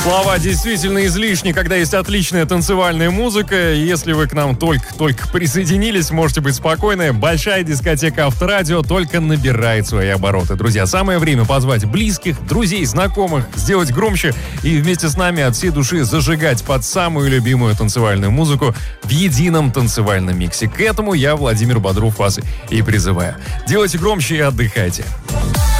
Слова действительно излишни, когда есть отличная танцевальная музыка. Если вы к нам только присоединились, можете быть спокойны. Большая дискотека Авторадио только набирает свои обороты. Друзья, самое время позвать близких, друзей, знакомых, сделать громче и вместе с нами от всей души зажигать под самую любимую танцевальную музыку в едином танцевальном миксе. К этому я, Владимир Бодров, вас и призываю. Делайте громче и отдыхайте.